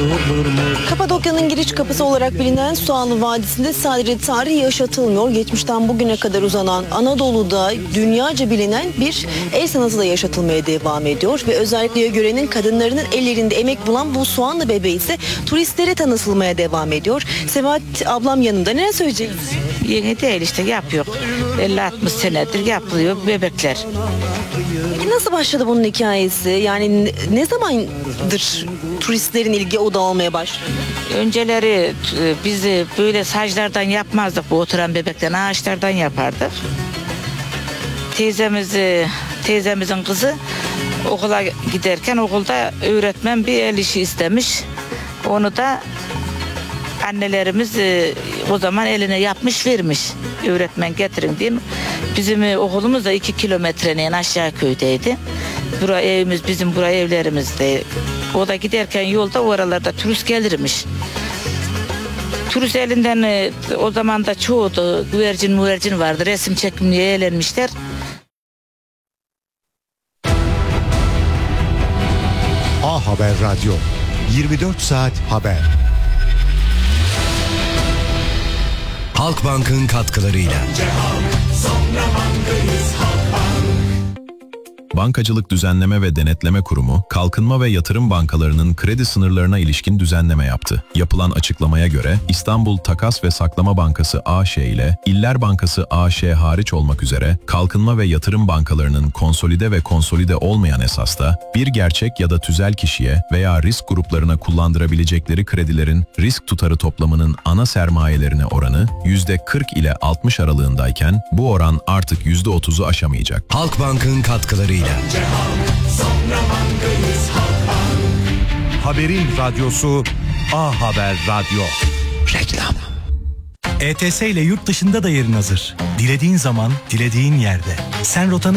Kapadokya'nın giriş kapısı olarak bilinen Soğanlı Vadisi'nde sadece tarih yaşatılmıyor. Geçmişten bugüne kadar uzanan Anadolu'da dünyaca bilinen bir el sanatı da yaşatılmaya devam ediyor. Ve özellikle yörenin kadınlarının ellerinde emek bulan bu soğanlı bebeği ise turistlere tanıtılmaya devam ediyor. Sebat ablam yanımda, ne söyleyeceksiniz? Yeni değil işte, yapıyor. 50-60 senedir yapılıyor bebekler. Peki nasıl başladı bunun hikayesi? Yani ne zamandır turistlerin ilgi odağı olmaya başladı? Önceleri biz böyle saclardan yapmazdık, bu oturan bebekten ağaçlardan yapardık. Teyzemizin kızı okula giderken okulda öğretmen bir el işi istemiş. Onu da annelerimiz o zaman eline yapmış vermiş. Öğretmen getirin diye. Bizim okulumuz da 2 kilometrenin aşağı köydeydi. Evimiz bizim evlerimizde. O da giderken yolda oralarda turist gelirmiş. Turist elinden o zaman da çoğu da güvercin vardı. Resim çekimliğe eğlenmişler. A Haber Radyo, 24 saat haber. Halkbank'ın katkılarıyla. Bankacılık Düzenleme ve Denetleme Kurumu, kalkınma ve yatırım bankalarının kredi sınırlarına ilişkin düzenleme yaptı. Yapılan açıklamaya göre İstanbul Takas ve Saklama Bankası A.Ş. ile İller Bankası A.Ş. hariç olmak üzere kalkınma ve yatırım bankalarının konsolide ve konsolide olmayan esasta bir gerçek ya da tüzel kişiye veya risk gruplarına kullandırabilecekleri kredilerin risk tutarı toplamının ana sermayelerine oranı %40 ile 60 aralığındayken bu oran artık %30'u aşamayacak. Halkbank'ın katkılarıyla. Haberin radyosu A Haber Radyo. Reklam. ETS ile yurt dışında da yerin hazır. Dilediğin zaman, dilediğin yerde. Sen rotanı